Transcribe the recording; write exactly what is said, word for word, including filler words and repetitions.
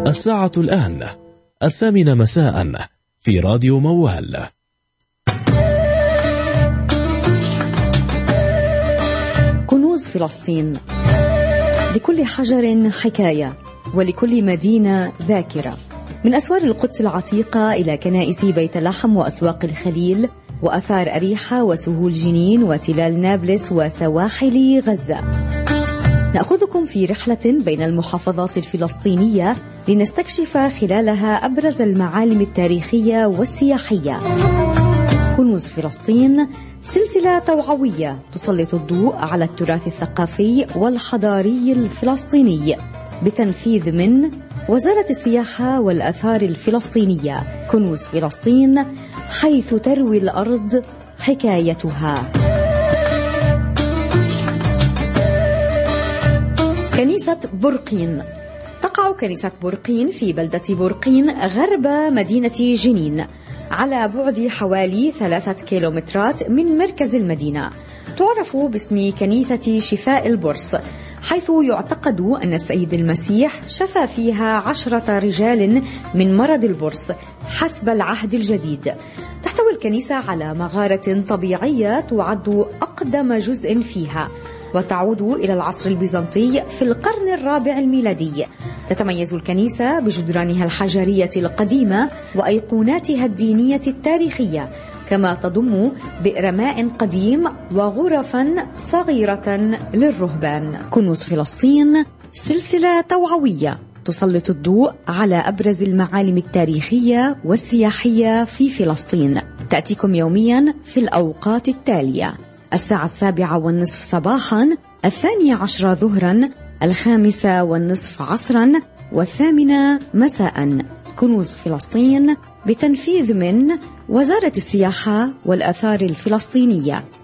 الساعة الآن الثامنة مساء في راديو موال. كنوز فلسطين. لكل حجر حكاية، ولكل مدينة ذاكرة. من أسوار القدس العتيقة إلى كنائس بيت لحم وأسواق الخليل وأثار أريحة وسهول جنين وتلال نابلس وسواحل غزة. نأخذكم في رحلة بين المحافظات الفلسطينية لنستكشف خلالها أبرز المعالم التاريخية والسياحية. كنوز فلسطين سلسلة توعوية تسلط الضوء على التراث الثقافي والحضاري الفلسطيني بتنفيذ من وزارة السياحة والآثار الفلسطينية. كنوز فلسطين، حيث تروي الأرض حكايتها. كنيسة برقين. تقع كنيسة برقين في بلدة برقين غرب مدينة جنين، على بعد حوالي ثلاثة كيلومترات من مركز المدينة. تعرف باسم كنيسة شفاء البرص، حيث يعتقد أن السيد المسيح شفى فيها عشرة رجال من مرض البرص حسب العهد الجديد. تحتوي الكنيسة على مغارة طبيعية تعد أقدم جزء فيها، وتعود إلى العصر البيزنطي في القرن الرابع الميلادي. تتميز الكنيسة بجدرانها الحجرية القديمة وأيقوناتها الدينية التاريخية، كما تضم بئر ماء قديم وغرفا صغيرة للرهبان. كنوز فلسطين سلسلة توعوية تسلط الضوء على أبرز المعالم التاريخية والسياحية في فلسطين. تأتيكم يوميا في الأوقات التالية: الساعة السابعة والنصف صباحا، الثانية عشرة ظهرا، الخامسة والنصف عصرا، والثامنة مساء. كنوز فلسطين بتنفيذ من وزارة السياحة والآثار الفلسطينية.